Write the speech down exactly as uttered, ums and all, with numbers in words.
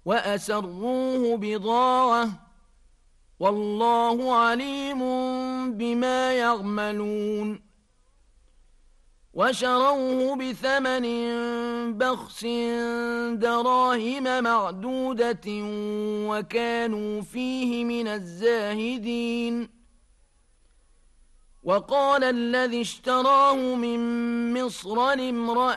وأسروه بضاعة والله عليم بما يعملون وشروه بثمن بخس دراهم معدودة وكانوا فيه من الزاهدين وقال الذي اشتراه من مصر لامرأته